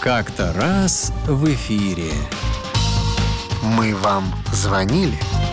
Как-то раз в эфире. Мы вам звонили?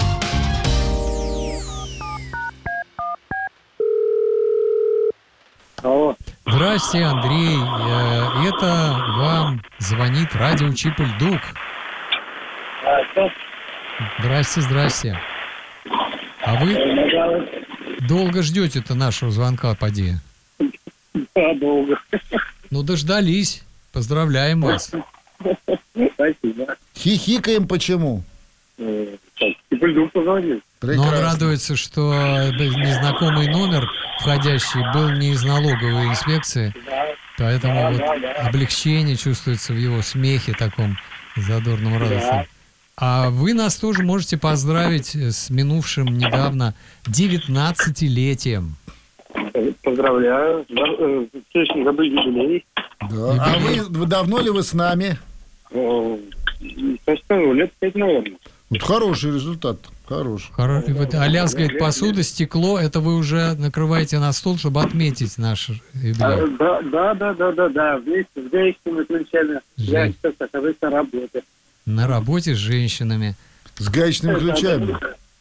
Алло. Здрасте, Андрей. Это вам звонит радио Чип и Дук. Что? Здрасте. А вы долго ждете-то нашего звонка, поди? Да, долго. Ну, дождались. Поздравляем вас. Спасибо. Хихикаем почему? Чип-Дук позвонил. Но он радуется, что незнакомый номер входящий был не из налоговой инспекции, поэтому вот облегчение чувствуется в его смехе таком задорном, радостном. А вы нас тоже можете поздравить с минувшим недавно 19-летием. Поздравляю. В следующем году юбилей. Да. А вы давно ли вы с нами? Лет 5, наверное. Вот хороший результат. Хороший. Лязгает посуда, стекло, это вы уже накрываете на стол, чтобы отметить наш юбилей. Да. Вместе с женщинами ключами. Я сейчас оказываюсь на работе. На работе с женщинами. С гаечными ключами.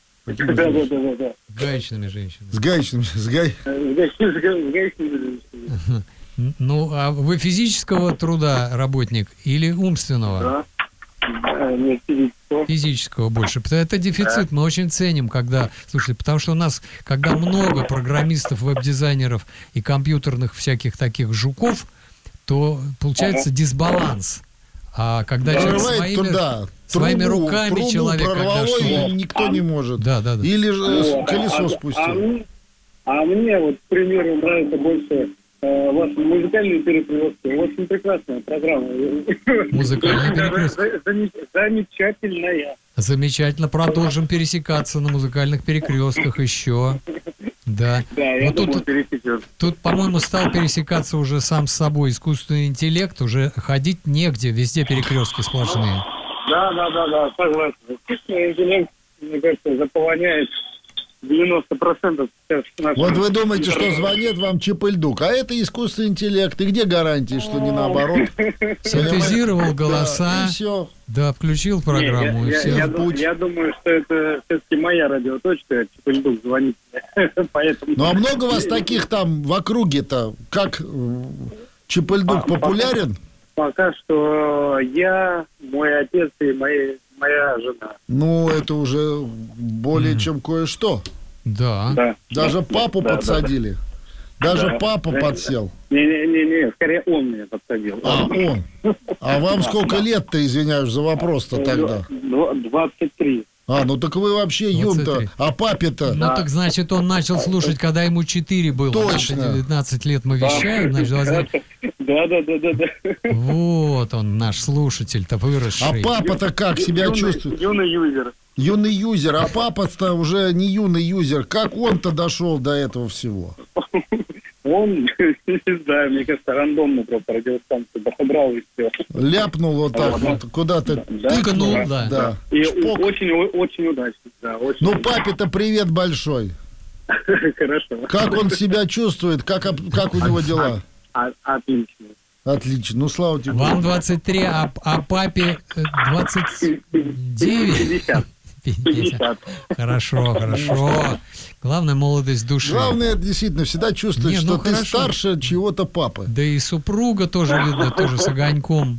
Да. Гаечными женщинами. С гаечными. С гаечными женщинами. Ну, а вы физического труда работник или умственного? Да. Нет, физического. Физического больше. Это дефицит. Мы очень ценим, когда... Слушайте, потому что у нас, когда много программистов, веб-дизайнеров и компьютерных всяких таких жуков, то получается дисбаланс. А когда человек своими руками человек... Прорвало, никто не может. Да. Или же колесо спустил. А мне вот, к примеру, нравится больше... Ваши музыкальные перекрестки. Очень прекрасная программа. Музыкальные перекрестки. Замечательная. Замечательно. Продолжим пересекаться на музыкальных перекрестках еще. Да. Я думаю, пересечем. Тут, по-моему, стал пересекаться уже сам с собой искусственный интеллект. Уже ходить негде. Везде перекрестки сплошные. Да, согласен. Искусственный интеллект, мне кажется, заполоняет 90% сейчас. Вот вы думаете, что звонит вам Чип-Дук, а это искусственный интеллект. И где гарантии, что не наоборот? Синтезировал голоса, да, включил программу. Я думаю, что это все-таки моя радиоточка, Чип-Дук звонит. Ну, а много вас таких там в округе-то? Как Чип-Дук популярен? Пока что я, мой отец и моя жена. Ну, это уже более чем кое-что. Да. Даже папу подсадили. Даже папа подсел. Не, скорее он меня подсадил. А, он. А вам сколько лет-то, извиняюсь за вопрос-то тогда? 23. А, ну так вы вообще юн-то, а папе-то... Ну так значит, он начал слушать, когда ему 4 было. Точно. 19 лет мы вещаем. Да. Вот он, наш слушатель-то выросший. А папа-то как себя чувствует? Юный юзер. Юный юзер, а папа-то уже не юный юзер. Как он-то дошел до этого всего? Он, не знаю, мне кажется, рандомно просто радиостанцию подобрал и все. Ляпнул вот так вот, куда-то тыкнул. Да. И очень удачно. Да, очень ну, папе-то привет большой. Хорошо. Как он себя чувствует? Как у него дела? Отлично. Отлично. Ну, слава тебе. Вам 23, а папе 29? 50. Хорошо. Главное, молодость души. Главное, действительно, всегда чувствовать, что ты старше чего-то папы. Да и супруга тоже, видно, тоже с огоньком